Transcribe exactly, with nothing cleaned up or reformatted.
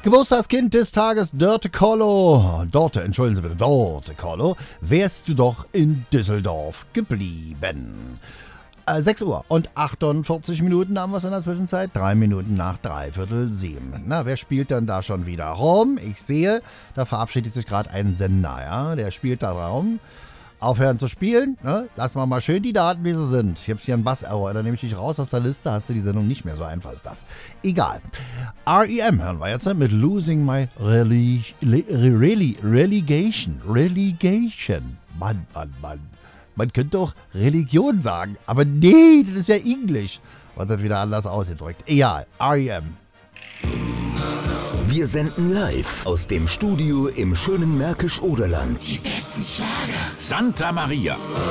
Geburtstagskind des Tages, Dörte Kollo. Dorte, entschuldigen Sie bitte, Dorte Kollo. Wärst du doch in Düsseldorf geblieben. Äh, sechs Uhr und achtundvierzig Minuten haben wir es in der Zwischenzeit. Drei Minuten nach dreiviertel sieben. Na, wer spielt denn da schon wieder rum? Ich sehe, da verabschiedet sich gerade ein Sender, ja. Der spielt da rum. Aufhören zu spielen, ne? Lassen wir mal schön die Daten, wie sie sind. Ich habe hier einen Bass-Error, dann nehme ich dich raus aus der Liste, hast du die Sendung nicht mehr, so einfach ist das. Egal. R E M hören wir jetzt mit Losing My Rele- Rele- Relegation. Relegation. Mann, Mann, Mann. Man könnte auch Religion sagen, aber nee, das ist ja Englisch. Was hat wieder anders ausgedrückt? Egal, R E M. Wir senden live aus dem Studio im schönen Märkisch-Oderland. Die besten Schlager. Santa Maria.